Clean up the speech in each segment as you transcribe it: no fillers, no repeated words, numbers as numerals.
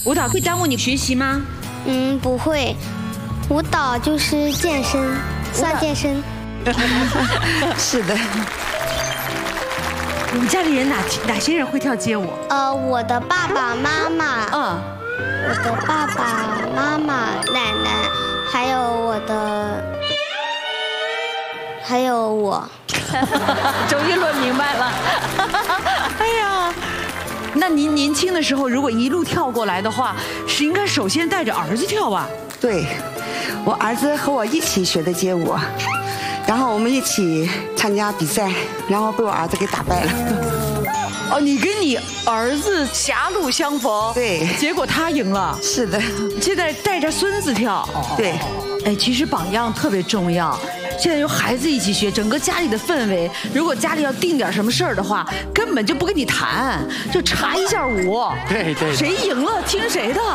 舞蹈会耽误你学习吗？ 不会，舞蹈就是健身，算健身。 是的。 你们家里人哪些人会跳街舞？ 我的爸爸妈妈，我的爸爸妈妈、奶奶，还有我。 周一伦明白了。哎呀，那您年轻的时候，如果一路跳过来的话，是应该首先带着儿子跳吧？ 对，我儿子和我一起学的街舞，然后我们一起参加比赛，然后被我儿子给打败了。 哦，你跟你儿子狭路相逢， 对， 结果他赢了。 是的， 现在带着孙子跳， 对。 哎，其实榜样特别重要。现在有孩子一起学，整个家里的氛围，如果家里要定点什么事儿的话，根本就不跟你谈，就查一下舞。 对对。 谁赢了听谁的。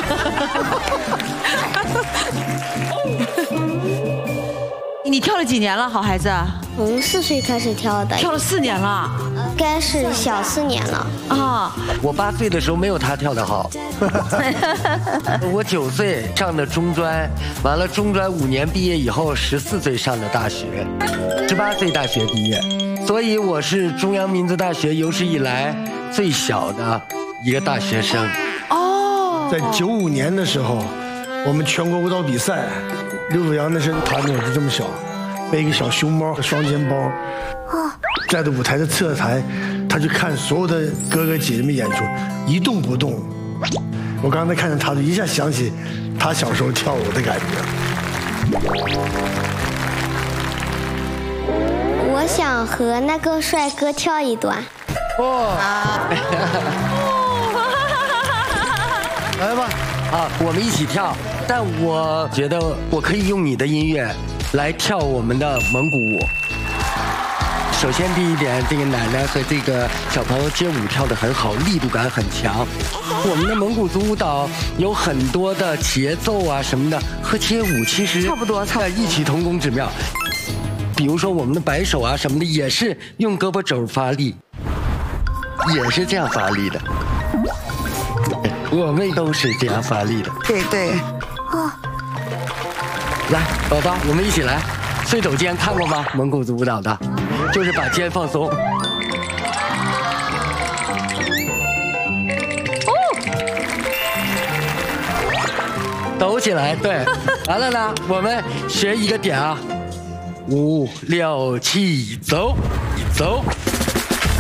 你跳了几年了，好孩子？ 从4岁开始跳的。 跳了4年了。 该是小4年了。 啊， 我8岁的时候没有他跳得好。我9岁上的中专，完了中专5年毕业以后，14岁上的大学，18岁大学毕业，所以我是中央民族大学有史以来最小的一个大学生。 哦， 在95年的时候，我们全国舞蹈比赛，刘祖阳那时候他那会儿就这么小，背一个小熊猫和双肩包，站在舞台的侧台，他就看所有的哥哥姐姐们演出，一动不动。我刚才看见他，就一下想起他小时候跳舞的感觉。 我想和那个帅哥跳一段。 来吧，我们一起跳。但我觉得我可以用你的音乐来跳我们的蒙古舞。首先第一点，这个奶奶和这个小朋友街舞跳得很好，力度感很强。我们的蒙古族舞蹈有很多的节奏啊什么的，和街舞其实差不多异曲同工之妙。比如说我们的摆手啊什么的，也是用胳膊肘发力，也是这样发力的。我们都是这样发力的。 对对。 来，宝宝，我们一起来。碎肘肩看过吗？蒙古族舞蹈的，就是把肩放松。抖起来，对。完了呢，我们学一个点啊，5、6、7，走，走。